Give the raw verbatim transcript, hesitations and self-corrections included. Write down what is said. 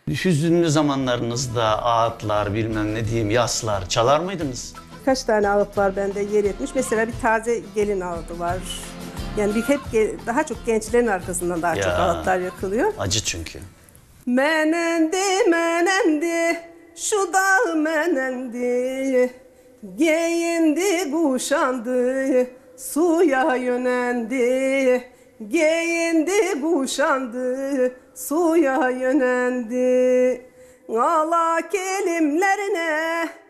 Hüzünlü zamanlarınızda ağıtlar, bilmem ne diyeyim, yaslar çalar mıydınız? Kaç tane ağıt var bende yer etmiş. Mesela bir taze gelin ağıtı var. Yani bir hep daha çok gençlerin arkasından daha Ya, çok ağıtlar yakılıyor. acı çünkü. Menendi menendi şu dağ menendi, giyindi kuşandı suya yönendi, giyindi kuşandı suya yönendi. Ala kelimlerine